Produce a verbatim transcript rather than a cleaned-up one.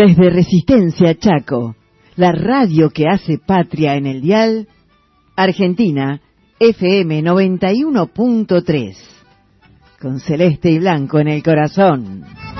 Desde Resistencia Chaco, la radio que hace patria en el dial, Argentina, F M noventa y uno punto tres, con celeste y blanco en el corazón.